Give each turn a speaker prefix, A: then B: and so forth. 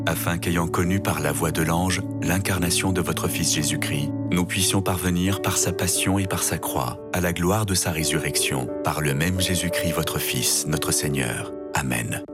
A: afin qu'ayant connu par la voix de l'ange l'incarnation de votre Fils Jésus-Christ, nous puissions parvenir par sa passion et par sa croix à la gloire de sa résurrection, par le même Jésus-Christ votre Fils, notre Seigneur. Amen.